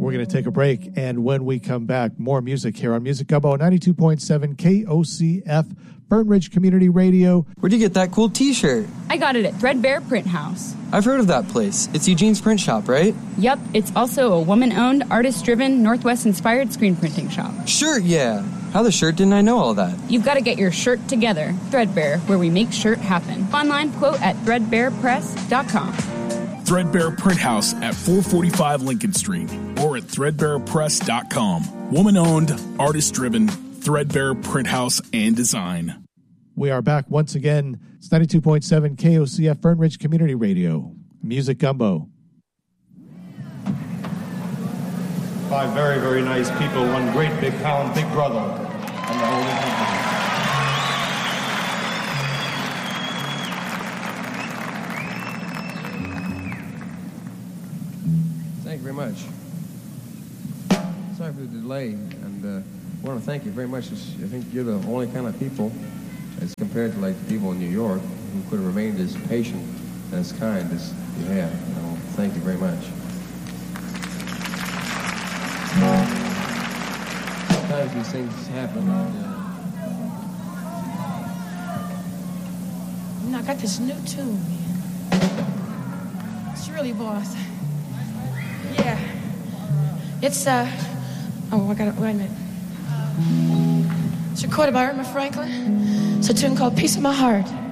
We're going to take a break, and when we come back, more music here on Music Gumbo 92.7 KOCF, Fern Ridge Community Radio. Where'd you get that cool t-shirt? I got it at Threadbare Print House. I've heard of that place. It's Eugene's print shop, right? Yep, it's also a woman-owned, artist-driven, Northwest-inspired screen printing shop. Sure, yeah. How the shirt didn't I know all that? You've got to get your shirt together. Threadbare, where we make shirt happen. Online quote at threadbarepress.com. Threadbare Print House at 445 Lincoln Street or at threadbarepress.com. Woman-owned, artist-driven, Threadbare Print House and Design. We are back once again. It's 92.7 KOCF Fern Ridge Community Radio. Music Gumbo. 5 very, very nice people, one great big hound, Big Brother, and the Holy Company. Thank you very much. Sorry for the delay, and I want to thank you very much. I think you're the only kind of people, as compared to like the people in New York, who could have remained as patient and as kind as you have. Thank you very much. Sometimes these things happen. You know, I got this new tune, man. It's really, boss. Yeah. It's, I got it, wait a minute. It's recorded by Irma Franklin. It's a tune called Piece of My Heart.